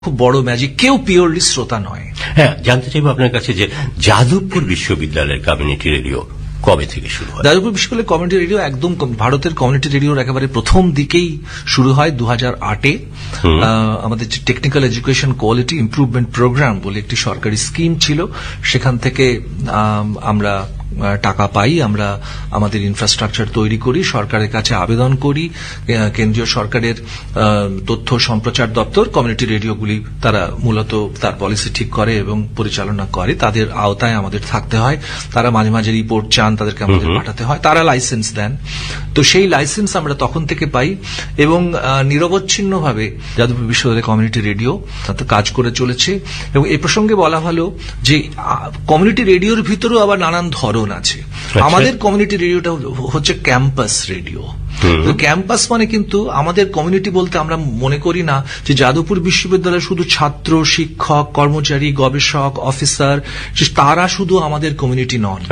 খুব বড় ম্যাজিক, কেউ পিওরলি শ্রোতা নয়। হ্যাঁ, জানতে চাইবো আপনার কাছে যে যাদবপুর বিশ্ববিদ্যালয়ের কমিউনিটি রেডিও কবে থেকে শুরু হয়? যাদবপুর বিশ্ববিদ্যালয়ের কমিউনিটি রেডিও একদম ভারতের কমিউনিটি রেডিওর একেবারে প্রথম দিকেই শুরু হয় 2008-এ। আমাদের যে technical education quality improvement programme বলে একটি সরকারি স্কিম ছিল, সেখান থেকে আমরা টাকা পাই, আমরা আমাদের ইনফ্রাস্ট্রাকচার তৈরি করি, সরকারের কাছে আবেদন করি। কেন্দ্রীয় সরকারের তথ্য সম্প্রচার দপ্তর কমিউনিটি রেডিওগুলি তারা মূলত তার পলিসি ঠিক করে এবং পরিচালনা করে, তাদের আওতায় আমাদের থাকতে হয়। তারা মাঝে মাঝে রিপোর্ট চান, তাদেরকে আমাদের পাঠাতে হয়, তারা লাইসেন্স দেন। তো সেই লাইসেন্স আমরা তখন থেকে পাই এবং নিরবচ্ছিন্নভাবে যাদবপুর বিশ্ববিদ্যালয় কমিউনিটি রেডিও তাতে কাজ করে চলেছে। এবং এই প্রসঙ্গে বলা ভালো যে কমিউনিটি রেডিওর ভিতরেও আবার নানান ধরন আছে। আমাদের কমিউনিটি রেডিওটা হচ্ছে ক্যাম্পাস রেডিও। ক্যাম্পাস মানে কিন্তু আমাদের কমিউনিটি বলতে আমরা মনে করি না যে যাদবপুর বিশ্ববিদ্যালয়ে শুধু ছাত্র, শিক্ষক, কর্মচারী, গবেষক, অফিসার তারা শুধু আমাদের কমিউনিটি নন।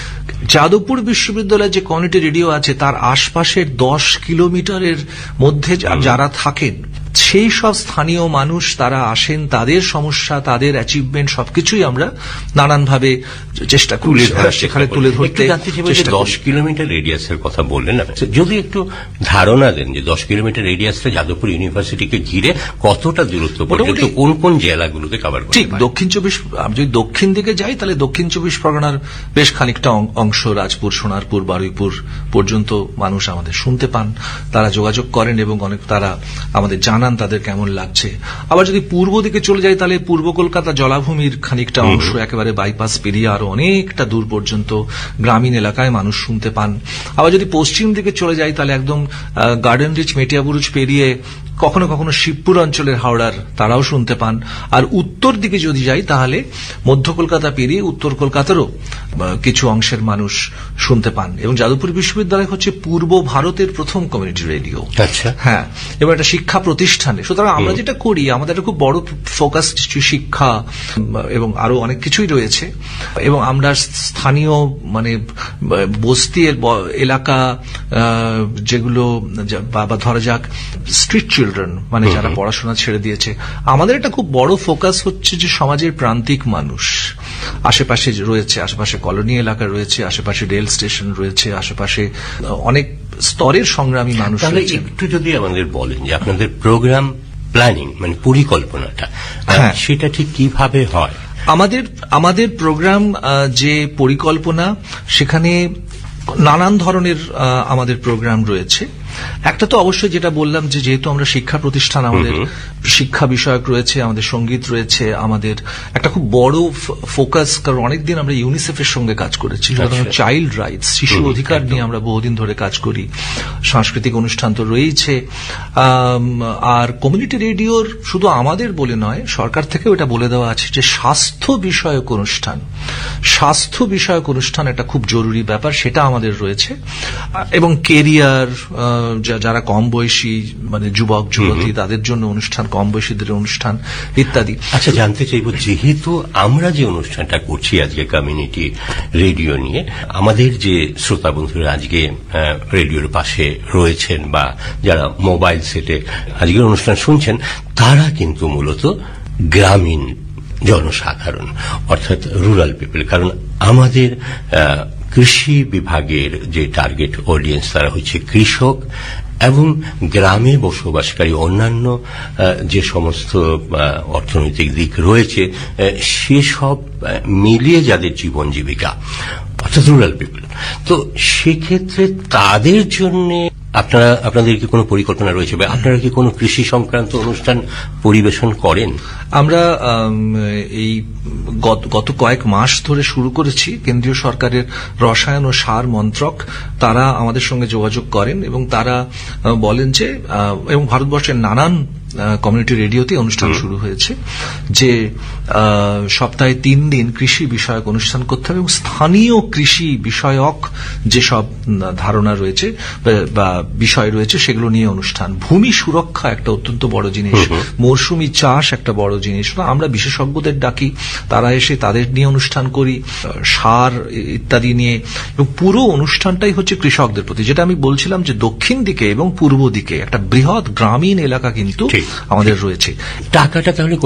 যাদবপুর বিশ্ববিদ্যালয়ে যে কমিউনিটি রেডিও আছে তার আশপাশের 10 কিলোমিটারের মধ্যে যারা থাকেন সেই সব স্থানীয় মানুষ, তারা আসেন, তাদের সমস্যা, তাদের অ্যাচিভমেন্ট সবকিছুই আমরা নানানভাবে চেষ্টা করি সেখানে তুলে ধরতে। 10 কিলোমিটার রেডিয়াসের কথা বললেন, যদি একটু ধারণা দেন যে 10 কিলোমিটার রেডিয়াসটা যাদবপুর ইউনিভার্সিটিকে ঘিরে কতটা দূরত্ব পর্যন্ত কোন কোন জেলাগুলোতে কভার করে? ঠিক যদি দক্ষিণ দিকে যাই তাহলে দক্ষিণ 24 পরগনার বেশ খানিকটা অংশ, রাজপুর, সোনারপুর, বারুইপুর পর্যন্ত মানুষ আমাদের শুনতে পান, তারা যোগাযোগ করেন এবং অনেক তারা আমাদের জানান তাদের কেমন লাগছে। আবার যদি পূর্ব দিকে চলে যাই তাহলে পূর্ব কলকাতা জলাভূমির খানিকটা অংশ একেবারে বাইপাস পেরিয়ে আরো অনেকটা দূর পর্যন্ত গ্রামীণ এলাকায় মানুষ শুনতে পান। আবার যদি পশ্চিম দিকে চলে যাই তাহলে একদম গার্ডেন রিচ, মেটিয়াবুরুজ পেরিয়ে কখনো কখনো শিবপুর অঞ্চলের হাওড়ার তারাও শুনতে পান। আর উত্তর দিকে যদি যাই তাহলে মধ্য কলকাতা পেরিয়ে উত্তর কলকাতারও কিছু অংশের মানুষ শুনতে পান। এবং যাদবপুর বিশ্ববিদ্যালয় হচ্ছে পূর্ব ভারতের প্রথম কমিউনিটি রেডিও। আচ্ছা, হ্যাঁ, এবং একটা শিক্ষা প্রতিষ্ঠানে। সুতরাং আমরা যেটা করি, আমাদের একটা খুব বড় ফোকাস শিক্ষা এবং আরো অনেক কিছুই রয়েছে। এবং আমরা স্থানীয় মানে বস্তি এলাকা যেগুলো বা ধরা যাক স্ট্রিট চিলড্রেন, মানে যারা পড়াশোনা ছেড়ে দিয়েছে, আমাদের একটা খুব বড় ফোকাস হচ্ছে যে সমাজের প্রান্তিক মানুষ আশেপাশে রয়েছে, আশেপাশে কলোনি এলাকা রয়েছে, আশেপাশে রেল স্টেশন রয়েছে, আশেপাশে অনেক স্তরের সংগ্রামী মানুষ। তাহলে একটু যদি আমাদের বলেন যে আপনাদের প্রোগ্রাম প্ল্যানিং মানে পরিকল্পনাটা সেটা ঠিক কিভাবে হয়? আমাদের প্রোগ্রাম যে পরিকল্পনা, সেখানে নানান ধরনের আমাদের প্রোগ্রাম রয়েছে। একটা তো অবশ্যই যেটা বললাম যে যেহেতু আমরা শিক্ষা প্রতিষ্ঠান, আমাদের শিক্ষা বিষয়ক রয়েছে, আমাদের সঙ্গীত রয়েছে, আমাদের একটা খুব বড় ফোকাস, কারণ অনেকদিন আমরা ইউনিসেফের সঙ্গে কাজ করেছি, চাইল্ড রাইটস, শিশু অধিকার নিয়ে আমরা বহুদিন ধরে কাজ করি। সাংস্কৃতিক অনুষ্ঠান তো রয়েছে। আর কমিউনিটি রেডিওর শুধু আমাদের বলে নয়, সরকার থেকেও এটা বলে দেওয়া আছে যে স্বাস্থ্য বিষয়ক অনুষ্ঠান একটা খুব জরুরি ব্যাপার, সেটা আমাদের রয়েছে। এবং কেরিয়ার, যারা কম বয়সী মানে যুবক যুবতী, তাদের জন্য অনুষ্ঠান, কম বয়সীদের অনুষ্ঠান ইত্যাদি। আচ্ছা, জানতে চাইব যেহেতু আমরা যে অনুষ্ঠানটা করছি আজকে কমিউনিটি রেডিও নিয়ে, আমাদের যে শ্রোতা বন্ধুরা আজকে রেডিওর পাশে রয়েছেন বা যারা মোবাইল সেটে আজকের অনুষ্ঠান শুনছেন, তারা কিন্তু মূলত গ্রামীণ জনসাধারণ, অর্থাৎ রুরাল পিপল। কারণ আমাদের কৃষি বিভাগের যে টার্গেট অডিয়েন্স তারা হচ্ছে কৃষক এবং গ্রামে বসবাসকারী অন্যান্য যে সমস্ত অর্থনৈতিক দিক রয়েছে সেসব মিলিয়ে যাদের জীবন জীবিকা, অর্থাৎ রুরাল পিপল। তো সেক্ষেত্রে তাদের জন্য আপনাদের কি কোনো পরিকল্পনা রয়েছে বা আপনারা কি কোনো কৃষি সংক্রান্ত অনুষ্ঠান পরিবেশন করেন? আমরা এই গত কয়েক মাস ধরে শুরু করেছি। কেন্দ্রীয় সরকারের রসায়ন ও সার মন্ত্রক তারা আমাদের সঙ্গে যোগাযোগ করেন এবং তারা বলেন যে, এবং ভারতবর্ষের নানান কমিউনিটি রেডিওতে অনুষ্ঠান শুরু হয়েছে যে সপ্তাহে 3 দিন কৃষি বিষয়ক অনুষ্ঠান করতে হবে এবং স্থানীয় কৃষি বিষয়ক যেসব ধারণা রয়েছে বা বিষয় রয়েছে সেগুলো নিয়ে অনুষ্ঠান। ভূমি সুরক্ষা একটা অত্যন্ত বড় জিনিস, মৌসুমী চাষ একটা বড় জিনিস। আমরা বিশেষজ্ঞদের ডাকি, তারা এসে তাদের নিয়ে অনুষ্ঠান করি, সার ইত্যাদি নিয়ে, এবং পুরো অনুষ্ঠানটাই হচ্ছে কৃষকদের প্রতি। যেটা আমি বলছিলাম যে দক্ষিণ দিকে এবং পূর্ব দিকে একটা বৃহৎ গ্রামীণ এলাকা কিন্তু ঠিক। আমাদের রয়েছে। টাকাটা তাহলে